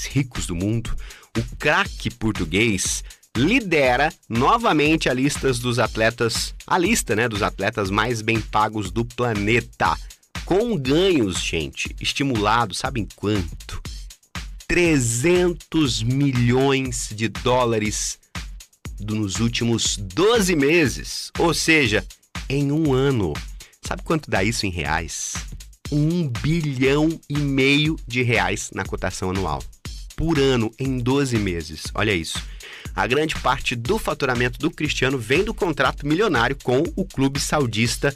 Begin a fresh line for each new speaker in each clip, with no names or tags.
mais ricos do mundo, o craque português lidera novamente a lista dos atletas mais bem pagos do planeta. Com ganhos, gente, estimulados, sabem quanto? 300 milhões de dólares nos últimos 12 meses. Ou seja, em um ano. Sabe quanto dá isso em reais? 1,5 bilhão de reais na cotação anual. Por ano, em 12 meses. Olha isso. A grande parte do faturamento do Cristiano vem do contrato milionário com o clube saudita,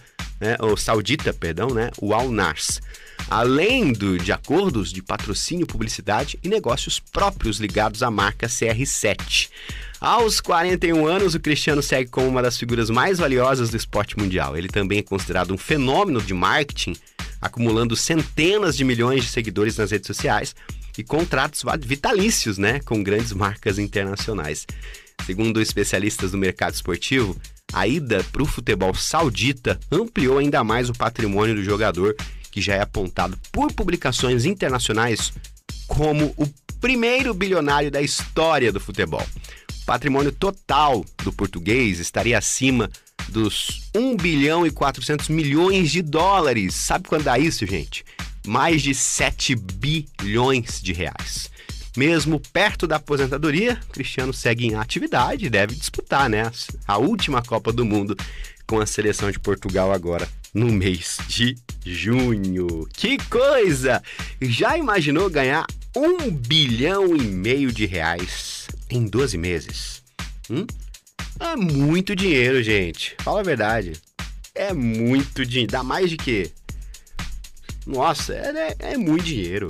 o Al Nassr. Além de acordos de patrocínio, publicidade e negócios próprios ligados à marca CR7. Aos 41 anos, o Cristiano segue como uma das figuras mais valiosas do esporte mundial. Ele também é considerado um fenômeno de marketing, acumulando centenas de milhões de seguidores nas redes sociais e contratos vitalícios, com grandes marcas internacionais. Segundo especialistas do mercado esportivo, a ida para o futebol saudita ampliou ainda mais o patrimônio do jogador, que já é apontado por publicações internacionais como o primeiro bilionário da história do futebol. O patrimônio total do português estaria acima dos 1 bilhão e 400 milhões de dólares. Sabe quando dá isso, gente? Mais de 7 bilhões de reais. Mesmo perto da aposentadoria, Cristiano segue em atividade e deve disputar, a última Copa do Mundo com a seleção de Portugal agora, no mês de junho. Que coisa! Já imaginou ganhar 1,5 bilhão de reais em 12 meses? É muito dinheiro, gente. Fala a verdade. É muito dinheiro. Dá mais de quê? Nossa, é muito dinheiro.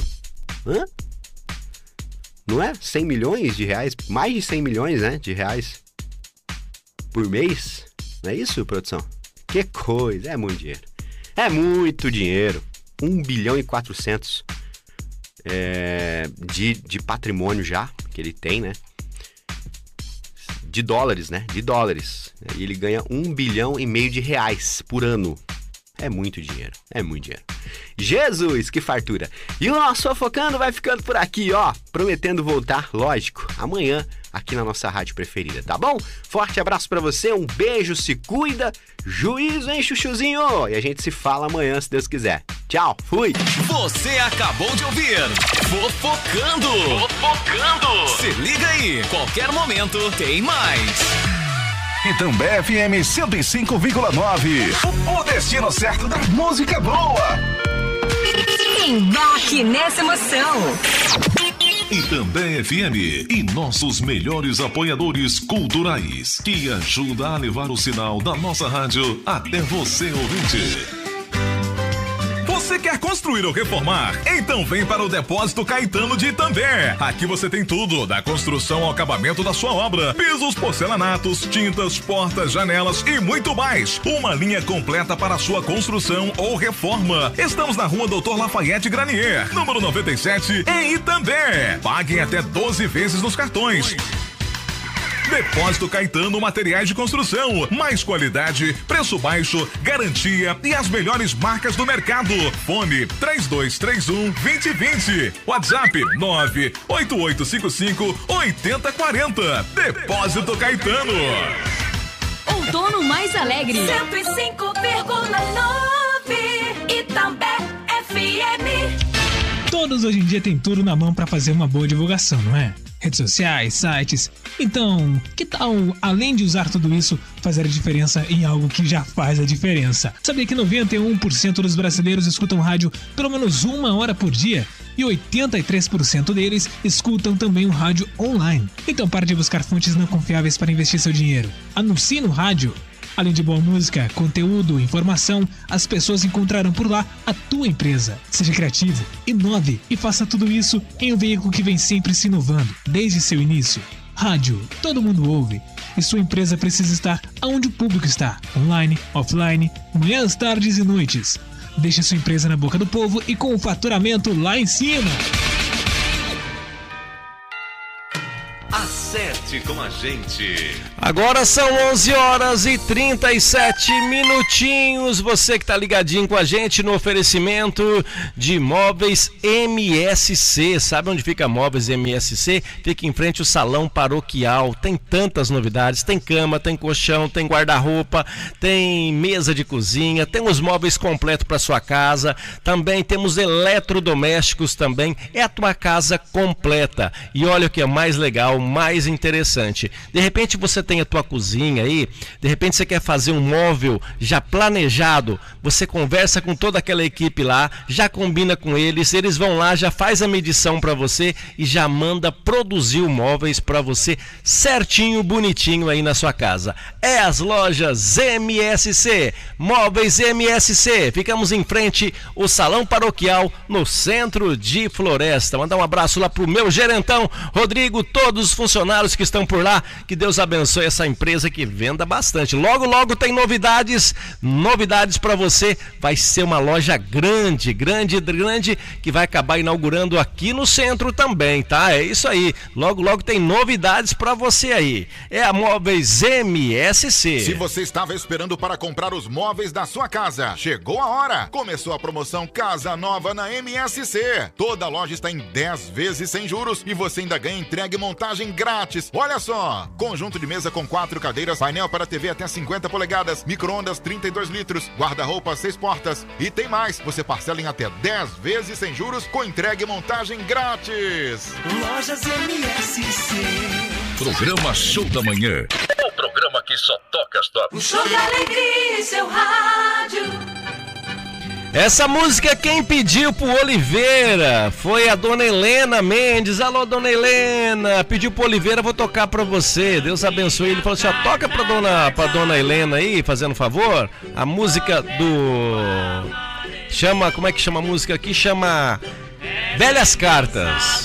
Não é? 100 milhões de reais? Mais de 100 milhões, de reais por mês? Não é isso, produção? Que coisa, é muito dinheiro. É muito dinheiro. 1 bilhão e 400 de patrimônio já, que ele tem, de dólares, De dólares. E ele ganha 1,5 bilhão de reais por ano. É muito dinheiro, é muito dinheiro. Jesus, que fartura! E o nosso Fofocando vai ficando por aqui, prometendo voltar, lógico, amanhã aqui na nossa rádio preferida, tá bom? Forte abraço pra você, um beijo, se cuida, juízo, hein, chuchuzinho? E a gente se fala amanhã, se Deus quiser. Tchau, fui!
Você acabou de ouvir Fofocando! Se liga aí, qualquer momento tem mais!
Itambé FM 105,9. O destino certo da música boa.
Embarque nessa emoção.
Itambé FM e nossos melhores apoiadores culturais, que ajuda a levar o sinal da nossa rádio até você, ouvinte.
Você quer construir ou reformar? Então vem para o Depósito Caetano de Itambé. Aqui você tem tudo, da construção ao acabamento da sua obra. Pisos, porcelanatos, tintas, portas, janelas e muito mais. Uma linha completa para a sua construção ou reforma. Estamos na rua Doutor Lafayette Granier, número 97, em Itambé. Paguem até 12 vezes nos cartões. Depósito Caetano Materiais de Construção. Mais qualidade, preço baixo, garantia e as melhores marcas do mercado. Fone 3231-2020. WhatsApp 98855-8040. Depósito Caetano.
Outono mais alegre.
105,9 Itambé FM.
Todos hoje em dia têm tudo na mão para fazer uma boa divulgação, não é? Redes sociais, sites. Então, que tal, além de usar tudo isso, fazer a diferença em algo que já faz a diferença? Sabia que 91% dos brasileiros escutam rádio pelo menos 1 hora por dia? E 83% deles escutam também o rádio online. Então pare de buscar fontes não confiáveis para investir seu dinheiro. Anuncie no rádio. Além de boa música, conteúdo, informação, as pessoas encontrarão por lá a tua empresa. Seja criativo, inove e faça tudo isso em um veículo que vem sempre se inovando, desde seu início. Rádio, todo mundo ouve. E sua empresa precisa estar onde o público está, online, offline, manhãs, tardes e noites. Deixe sua empresa na boca do povo e com o faturamento lá em cima.
Acerte com a gente.
Agora são 11h37. Você que tá ligadinho com a gente no oferecimento de Móveis MSC. Sabe onde fica Móveis MSC? Fica em frente ao Salão Paroquial. Tem tantas novidades. Tem cama, tem colchão, tem guarda-roupa, tem mesa de cozinha, tem os móveis completos para sua casa. Também temos eletrodomésticos também. É a tua casa completa. E olha o que é mais legal, mais interessante. De repente você tem a tua cozinha aí, de repente você quer fazer um móvel já planejado, você conversa com toda aquela equipe lá, já combina com eles, eles vão lá, já faz a medição para você e já manda produzir o móveis para você certinho, bonitinho aí na sua casa. É as lojas MSC, Móveis MSC. Ficamos em frente ao Salão Paroquial, no centro de Floresta. Mandar um abraço lá pro meu gerentão, Rodrigo, todos os funcionários que estão por lá. Que Deus abençoe essa empresa que venda bastante. Logo, logo tem novidades para você. Vai ser uma loja grande, que vai acabar inaugurando aqui no centro também, tá? É isso aí. Logo, logo tem novidades para você aí. É a Móveis MSC.
Se você estava esperando para comprar os móveis da sua casa, chegou a hora. Começou a promoção Casa Nova na MSC. Toda loja está em 10 vezes sem juros e você ainda ganha entrega e montagem grátis. Olha só, conjunto de mesa com 4 cadeiras, painel para TV até 50 polegadas, micro-ondas 32 litros, guarda-roupa 6 portas e tem mais. Você parcela em até 10 vezes sem juros com entrega e montagem grátis.
Lojas MSC.
Programa Show da Manhã.
O programa que só toca as tops.
O show da alegria em seu rádio.
Essa música quem pediu pro Oliveira foi a dona Helena Mendes. Alô, dona Helena, pediu pro Oliveira, vou tocar pra você. Deus abençoe. Ele falou assim, ó, toca pra dona Helena aí, fazendo favor. A música do... como é que chama a música aqui? Chama Velhas Cartas.